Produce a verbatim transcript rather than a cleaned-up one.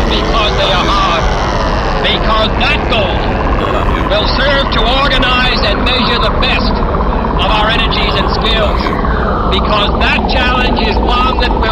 because they are hard. Because that goal will serve to organize and measure the best of our energies and skills. Because that challenge is one that will